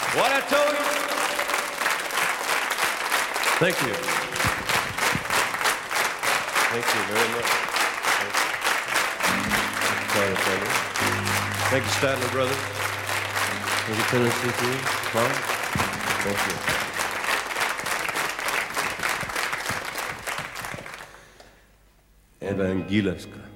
What I told you. Thank you. Thank you very much. Thank you, Statler Brothers. Thank you, Tennessee Team. Tom. Thank you. Evangelista.